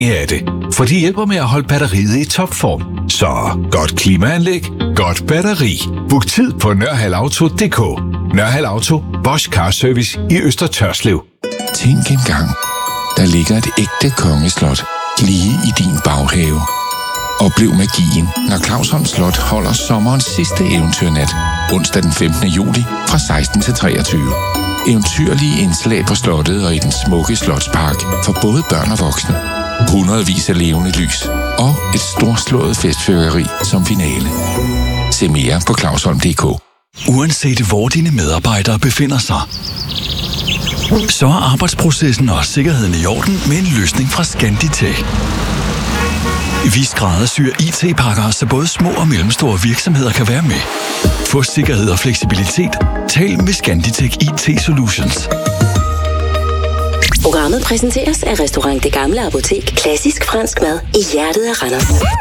af det, for de hjælper med at holde batteriet i topform. Så godt klimaanlæg, godt batteri. Book tid på nørhalauto.dk. Nørhal Auto, Bosch Car Service i Øster Tørslev. Tænk engang, der ligger et ægte kongeslot lige i din baghave. Oplev magien, når Clausholm Slot holder sommerens sidste eventyrnat. Onsdag den 15. juli fra 16 til 23. Eventyrlige indslag på slottet og i den smukke slotspark for både børn og voksne. Hundredvis af levende lys og et storslået festfyrværkeri som finale. Se mere på clausholm.dk. Uanset hvor dine medarbejdere befinder sig, så er arbejdsprocessen og sikkerheden i orden med en løsning fra Scanditech. Vi skræddersyr IT-pakker, så både små og mellemstore virksomheder kan være med. Få sikkerhed og fleksibilitet. Tal med Scanditech IT Solutions. Programmet præsenteres af Restaurant Det Gamle Apotek. Klassisk fransk mad i hjertet af Randers.